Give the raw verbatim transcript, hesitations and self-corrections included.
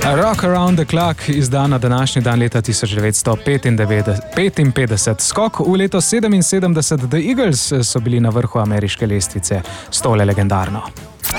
Rock Around the Clock, izdan na današnji dan leta tisoč devetsto petinpetdeset. Skok v leto sedeminsedemdeset. The Eagles so bili na vrhu ameriške lestvice. S tole legendarno.